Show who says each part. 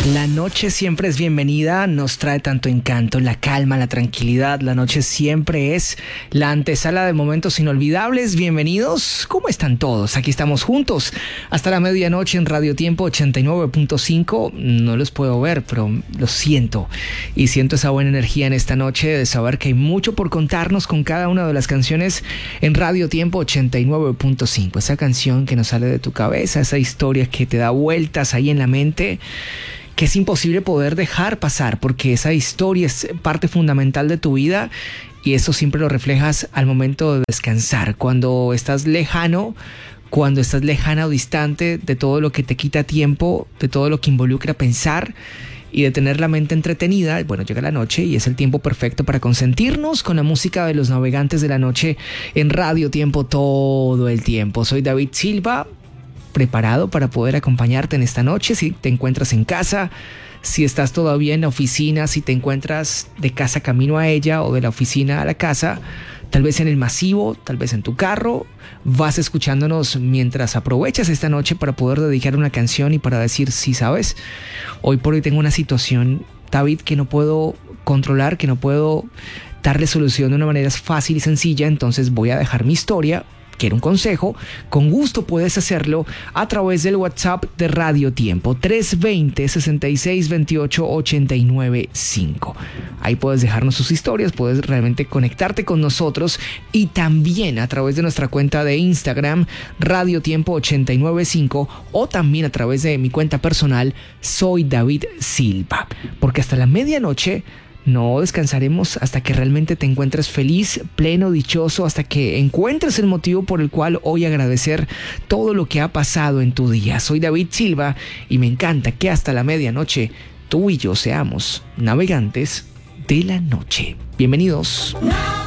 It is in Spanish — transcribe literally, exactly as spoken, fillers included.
Speaker 1: La noche siempre es bienvenida, nos trae tanto encanto, la calma, la tranquilidad. La noche siempre es la antesala de momentos inolvidables. Bienvenidos, ¿cómo están todos? Aquí estamos juntos hasta la medianoche en Radio Tiempo ochenta y nueve punto cinco. No los puedo ver, pero lo siento. Y siento esa buena energía en esta noche de saber que hay mucho por contarnos con cada una de las canciones en Radio Tiempo ochenta y nueve punto cinco. Esa canción que no sale de tu cabeza, esa historia que te da vueltas ahí en la mente, que es imposible poder dejar pasar, porque esa historia es parte fundamental de tu vida y eso siempre lo reflejas al momento de descansar, cuando estás lejano, cuando estás lejana o distante de todo lo que te quita tiempo, de todo lo que involucra pensar y de tener la mente entretenida. Bueno, llega la noche y es el tiempo perfecto para consentirnos con la música de los navegantes de la noche en Radio Tiempo todo el tiempo. Soy David Silva, preparado para poder acompañarte en esta noche. Si te encuentras en casa, si estás todavía en la oficina, si te encuentras de casa camino a ella o de la oficina a la casa, tal vez en el masivo, tal vez en tu carro, vas escuchándonos mientras aprovechas esta noche para poder dedicar una canción y para decir, sí, sabes, hoy por hoy tengo una situación, David, que no puedo controlar, que no puedo darle solución de una manera fácil y sencilla, entonces voy a dejar mi historia. Quiero un consejo, con gusto puedes hacerlo a través del WhatsApp de Radio Tiempo tres dos cero, seis seis dos ocho, ocho nueve cinco. Ahí puedes dejarnos sus historias, puedes realmente conectarte con nosotros y también a través de nuestra cuenta de Instagram Radio Tiempo ochenta y nueve cinco o también a través de mi cuenta personal Soy David Silva, porque hasta la medianoche no descansaremos hasta que realmente te encuentres feliz, pleno, dichoso, hasta que encuentres el motivo por el cual hoy agradecer todo lo que ha pasado en tu día. Soy David Silva y me encanta que hasta la medianoche tú y yo seamos navegantes de la noche. Bienvenidos.